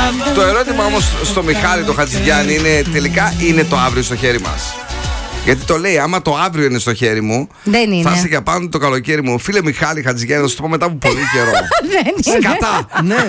Το ερώτημα όμως στο Μιχάλη το Χατζηγιάννη είναι τελικά είναι το αύριο στο χέρι μας? Γιατί το λέει, άμα το αύριο είναι στο χέρι μου, δεν είναι. Θα είσαι για πάνω το καλοκαίρι μου. Φίλε Μιχάλη Χατζηγιάννη, θα σου το πω μετά από πολύ καιρό. Δεν είναι. Σκατά. Ναι.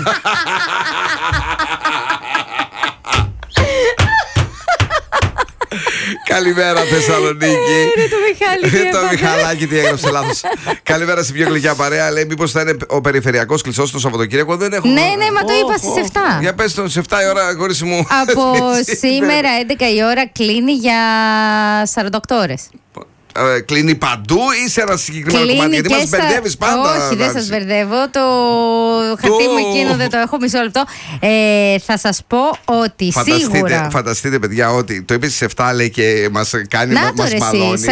Καλημέρα Θεσσαλονίκη. Το Μιχάλη. Το Μιχαλάκι τι έγραψε λάθος. Καλημέρα στην πιο γλυκιά παρέα. Λέει μήπως θα είναι ο περιφερειακός κλειστός το Σαββατοκύριακο? Δεν έχω. Ναι, μα το είπα στις 7. Για πες το, σε 7 η ώρα αγόρι μου. Από σήμερα 11 η ώρα κλείνει για 48 ώρες. Κλείνει παντού ή σε ένα συγκεκριμένο κομμάτι? Γιατί μας μπερδεύεις πάντα. Όχι, δεν σας μπερδεύω. Το χαρτί μου εκείνο δεν το έχω. Μισό λεπτό. Θα σας πω ότι σίγουρα. Φανταστείτε, παιδιά, ότι το είπες στις 7 λέει και μας κάνει να μας μαλώνει.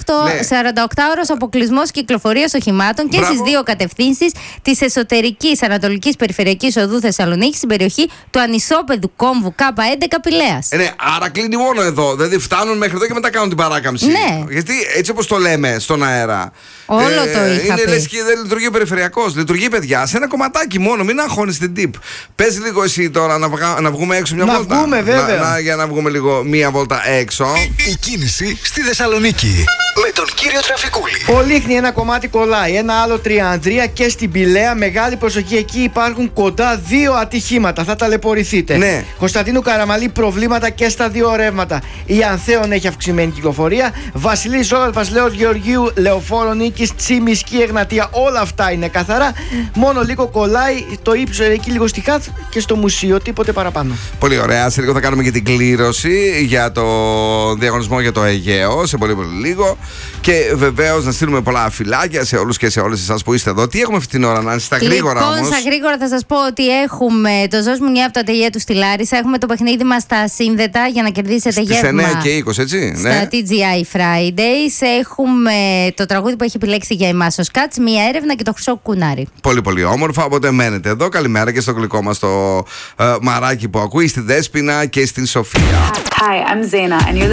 48 ώρες αποκλεισμός κυκλοφορίας οχημάτων και στις δύο κατευθύνσεις της εσωτερικής ανατολικής περιφερειακής οδού Θεσσαλονίκη στην περιοχή του ανισόπεδου κόμβου K11 Πηλαίας. Ναι, άρα κλείνει μόνο εδώ. Δηλαδή φτάνουν μέχρι εδώ και μετά κάνουν την παράκαμψη. Ναι. Γιατί έτσι όπως το λέμε στον αέρα. Όλο το είχα είναι πει. λες και δεν λειτουργεί ο περιφερειακός. Λειτουργεί, παιδιά, σε ένα κομματάκι μόνο. Μην αγχώνεις την tip. Πες λίγο εσύ τώρα να βγούμε έξω μια βόλτα. Να βγούμε, βέβαια. Για να βγούμε λίγο μία βόλτα έξω. Η κίνηση στη Θεσσαλονίκη με τον κύριο Τραφικούλη. Πολύχνη ένα κομμάτι κολλάει, ένα άλλο Τριανδρία και στην Πηλαία. Μεγάλη προσοχή, εκεί υπάρχουν κοντά 2 ατυχήματα. Θα ταλαιπωρηθείτε. Ναι. Κωνσταντίνου Καραμαλή προβλήματα και στα 2 ρεύματα. Η Ανθέων έχει αυξημένη κυκλοφορία. Βασιλής Ζώρας, Βασιλέως Γεωργίου, Λεωφόρο Νίκης, Τσιμισκή, Εγνατία. Όλα αυτά είναι καθαρά. Μόνο λίγο κολλάει το ύψος εκεί λίγο στη ΧΑΘ και στο μουσείο. Τίποτε παραπάνω. Πολύ ωραία. Σε λίγο θα κάνουμε και την κλήρωση για το διαγωνισμό για το Αιγαίο. Σε πολύ λίγο. Και βεβαίως να στείλουμε πολλά φιλάκια σε όλους και σε όλες εσάς που είστε εδώ. Τι έχουμε αυτή την ώρα, να στα γρήγορα όμως? Λοιπόν, στα γρήγορα θα σας πω ότι έχουμε το Ζως Μουνιά από το ατελιέ του στη Λάρισα. Έχουμε το παιχνίδι μας στα Σύνδετα για να κερδίσετε γεύμα. Στις 9 και 20, έτσι. Στα Ναι. TGI Fridays. Έχουμε το τραγούδι που έχει επιλέξει για εμάς ο Σκάτς, μία έρευνα και το χρυσό κουνάρι. Πολύ πολύ όμορφα, οπότε μένετε εδώ. Καλημέρα και στο γλυκό μας το μαράκι που ακούει, στη Δέσποινα και στην Σοφία. Hi, I'm Zaina and you're